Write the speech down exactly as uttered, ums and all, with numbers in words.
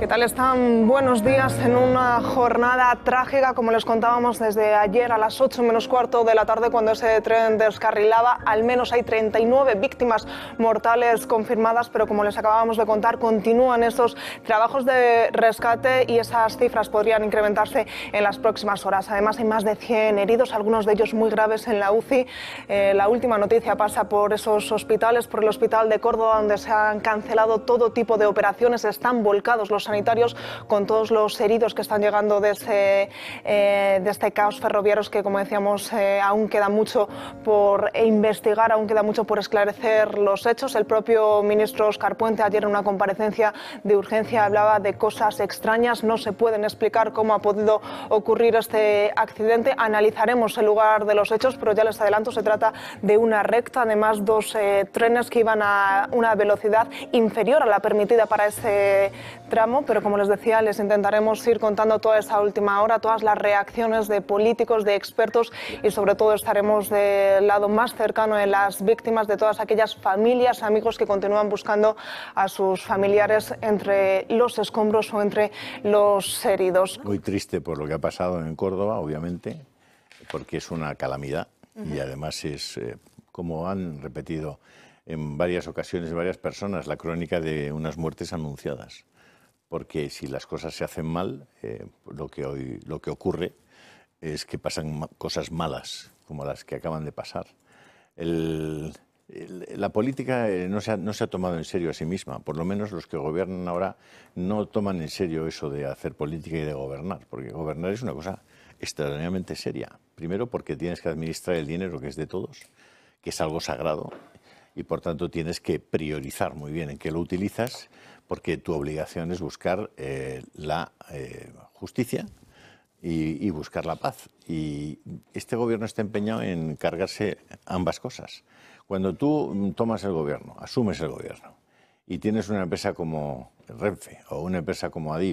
¿Qué tal están? Buenos días. En una jornada trágica, como les contábamos desde ayer a las ocho menos cuarto de la tarde, cuando ese tren descarrilaba. Al menos hay treinta y nueve víctimas mortales confirmadas, pero como les acabábamos de contar, continúan estos trabajos de rescate y esas cifras podrían incrementarse en las próximas horas. Además, hay más de cien heridos, algunos de ellos muy graves en la U C I. Eh, la última noticia pasa por esos hospitales, por el hospital de Córdoba, donde se han cancelado todo tipo de operaciones. Están volcados los sanitarios con todos los heridos que están llegando de este, eh, de este caos ferroviario, que, como decíamos, eh, aún queda mucho por investigar, aún queda mucho por esclarecer los hechos. El propio ministro Óscar Puente, ayer en una comparecencia de urgencia, hablaba de cosas extrañas. No se pueden explicar cómo ha podido ocurrir este accidente. Analizaremos el lugar de los hechos, pero ya les adelanto, se trata de una recta, además dos eh, trenes que iban a una velocidad inferior a la permitida para ese tramo, pero como les decía, les intentaremos ir contando toda esa última hora, todas las reacciones de políticos, de expertos, y sobre todo estaremos del lado más cercano de las víctimas, de todas aquellas familias, amigos que continúan buscando a sus familiares entre los escombros o entre los heridos. Muy triste por lo que ha pasado en Córdoba, obviamente, porque es una calamidad. Uh-huh. Y además es, eh, como han repetido en varias ocasiones varias personas, la crónica de unas muertes anunciadas. Porque si las cosas se hacen mal, eh, lo que hoy lo que ocurre es que pasan ma- cosas malas, como las que acaban de pasar. El, el, la política eh, no, se ha, no se ha tomado en serio a sí misma, por lo menos los que gobiernan ahora no toman en serio eso de hacer política y de gobernar, porque gobernar es una cosa extraordinariamente seria. Primero porque tienes que administrar el dinero, que es de todos, que es algo sagrado, y por tanto tienes que priorizar muy bien en qué lo utilizas, porque tu obligación es buscar eh, la eh, justicia y, y buscar la paz. Y este gobierno está empeñado en cargarse ambas cosas. Cuando tú tomas el gobierno, asumes el gobierno, y tienes una empresa como Renfe o una empresa como Adif,